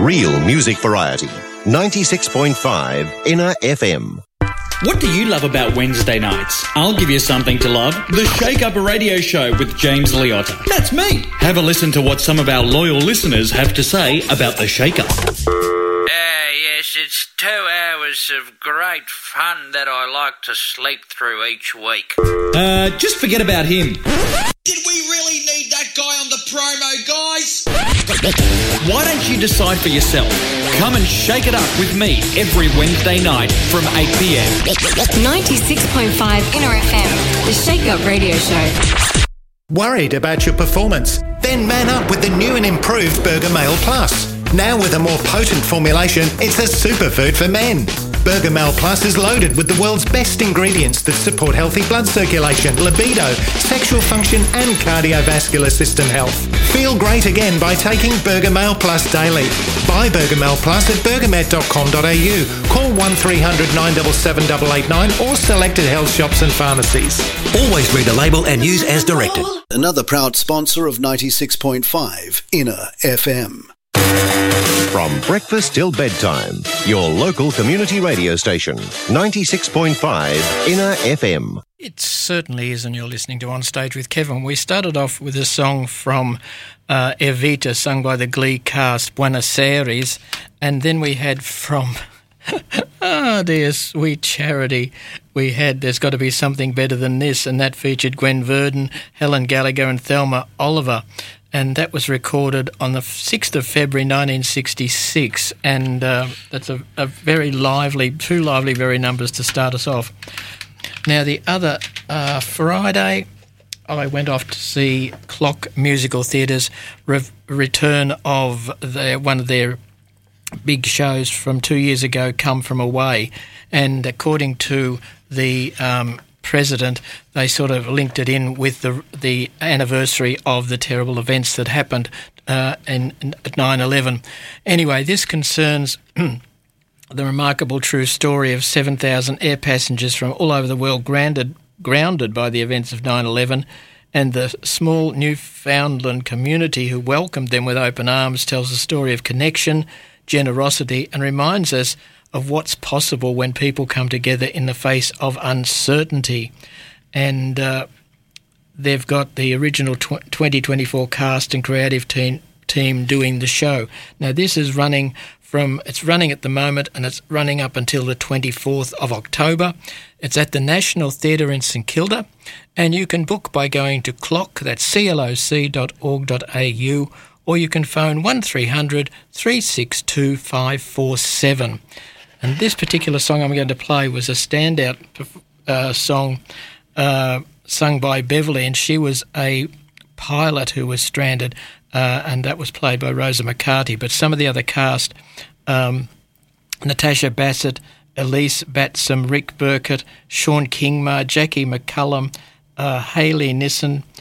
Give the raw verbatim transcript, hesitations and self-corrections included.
Real music variety. ninety-six point five Inner F M. What do you love about Wednesday nights? I'll give you something to love. The Shake Up Radio Show with James Liotta. That's me. Have a listen to what some of our loyal listeners have to say about the Shake Up. Uh, yes, it's two hours of great fun that I like to sleep through each week. Uh, just forget about him. Did we really need that guy on the promo, guys? Why don't you decide for yourself? Come and shake it up with me every Wednesday night from eight p.m. ninety-six point five Inner F M, the Shake Up Radio Show. Worried about your performance? Then man up with the new and improved Burger Male Plus. Now with a more potent formulation, it's a superfood for men. Burger Male Plus is loaded with the world's best ingredients that support healthy blood circulation, libido, sexual function and cardiovascular system health. Feel great again by taking Burger Male Plus daily. Buy Burger Male Plus at burgermet dot com dot a u. Call one three hundred nine seven seven eight eight nine or selected health shops and pharmacies. Always read the label and use as directed. Another proud sponsor of ninety-six point five Inner F M. From breakfast till bedtime, your local community radio station, ninety-six point five Inner F M. It certainly is, and you're listening to On Stage with Kevin. We started off with a song from uh, Evita, sung by the Glee cast, Buenos Aires, and then we had from, oh dear, Sweet Charity, we had There's Got to Be Something Better Than This, and that featured Gwen Verdon, Helen Gallagher and Thelma Oliver. And that was recorded on the sixth of February nineteen sixty-six, and uh, that's a, a very lively, two lively very numbers to start us off. Now, the other uh, Friday, I went off to see Clock Musical Theatre's re- return of their, one of their big shows from two years ago, Come From Away, and according to the um, president, they sort of linked it in with the the anniversary of the terrible events that happened uh, in, in at nine eleven. Anyway, this concerns the remarkable true story of seven thousand air passengers from all over the world grounded grounded by the events of nine eleven, and the small Newfoundland community who welcomed them with open arms tells a story of connection, generosity, and reminds us of what's possible when people come together in the face of uncertainty. And uh, they've got the original tw- twenty twenty-four cast and creative team team doing the show. Now, this is running from, it's running at the moment, and it's running up until the twenty-fourth of October. It's at the National Theatre in St Kilda, and you can book by going to clock, that's c l o c dot org dot a u, or you can phone one three hundred three six two five four seven. And this particular song I'm going to play was a standout uh, song uh, sung by Beverly, and she was a pilot who was stranded, uh, and that was played by Rosa McCarthy. But some of the other cast, um, Natasha Bassett, Elise Batsom, Rick Burkett, Sean Kingma, Jackie McCullum, uh, Hayley Nissen,